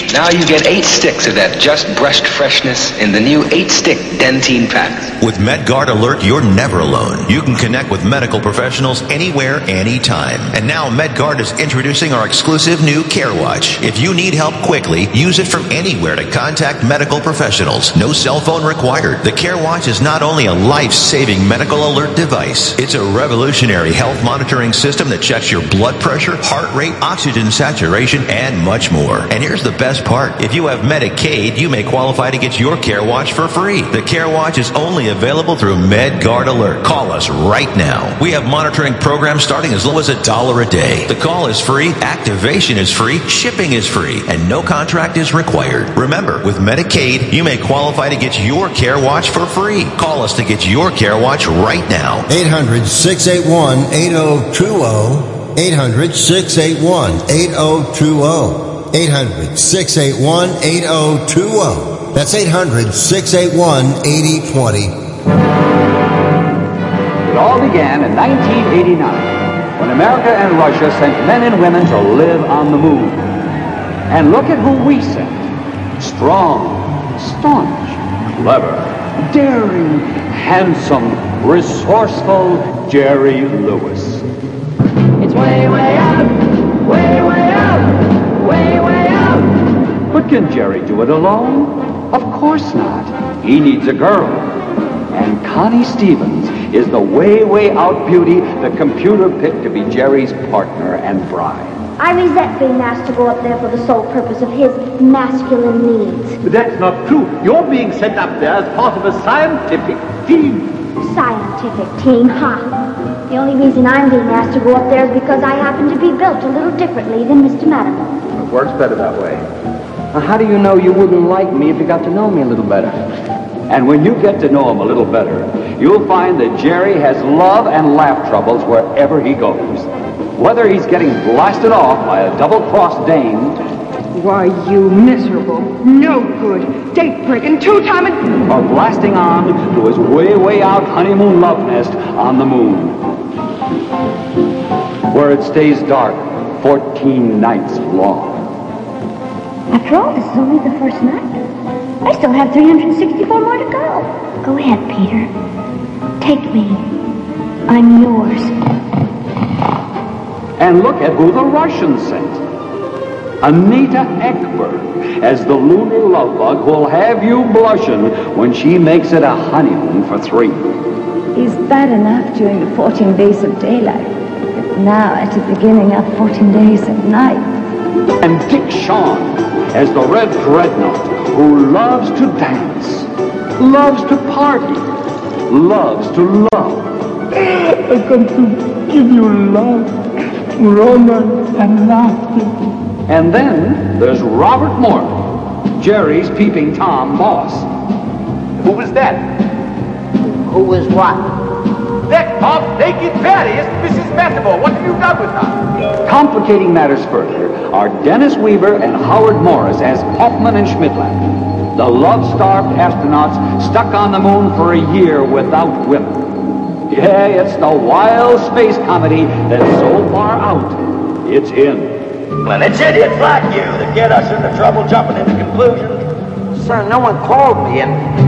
Now you get 8 sticks of that just brushed freshness in the new 8-stick Dentyne packs. With MedGuard Alert, you're never alone. You can connect with medical professionals anywhere, anytime. And now MedGuard is introducing our exclusive new CareWatch. If you need help quickly, use it from anywhere to contact medical professionals. No cell phone required. The CareWatch is not only a life-saving medical alert device, it's a revolutionary health monitoring system that checks your blood pressure, heart rate, oxygen saturation, and much more. And here's the best part. If you have Medicaid, you may qualify to get your CareWatch for free. The CareWatch is only available through MedGuard Alert. Call us right now. We have monitoring programs starting as low as $1 a day. The call is free, activation is free, shipping is free, and no contract is required. Remember, with Medicaid, you may qualify to get your CareWatch for free. Call us to get your CareWatch right now. 800-681-8020. 800-681-8020. 800-681-8020. That's 800-681-8020. It all began in 1989 when America and Russia sent men and women to live on the moon. And look at who we sent. Strong, staunch, clever, daring, handsome, resourceful Jerry Lewis. It's way, way out, way, way out, way, way out. But can Jerry do it alone? Of course not. He needs a girl. And Connie Stevens is the way, way out beauty the computer picked to be Jerry's partner and bride. I resent being asked to go up there for the sole purpose of his masculine needs. But that's not true. You're being sent up there as part of a scientific team. Scientific team, huh? The only reason I'm being asked to go up there is because I happen to be built a little differently than Mr. Mattermost. It works better that way. Now, how do you know you wouldn't like me if you got to know me a little better? And when you get to know him a little better, you'll find that Jerry has love and laugh troubles wherever he goes. Whether he's getting blasted off by a double-crossed dame, why, you miserable, no good, date-breaking, two-timing, or blasting on to his way, way out honeymoon love nest on the moon, where it stays dark 14 nights long. After all, this is only the first night. I still have 364 more to go. Go ahead, Peter. Take me. I'm yours. And look at who the Russians sent. Anita Ekberg as the lunar love bug who'll have you blushing when she makes it a honeymoon for 3. Is bad enough during the 14 days of daylight, but now at the beginning of 14 days of night. And Dick Shawn as the red dreadnought who loves to dance, loves to party, loves to love. I come to give you love, romance, and laughter. And then there's Robert Morton, Jerry's peeping Tom boss. Who was that? Who was what? That Tom naked Patty is Mrs. Mattermost. What have you done with her? Complicating matters further are Dennis Weaver and Howard Morris as Hoffman and Schmidtland, the love-starved astronauts stuck on the moon for a year without women. Yeah, it's the wild space comedy that's so far out, it's in. Well, it's idiots like you that get us into trouble jumping into conclusions. Sir, no one called me, and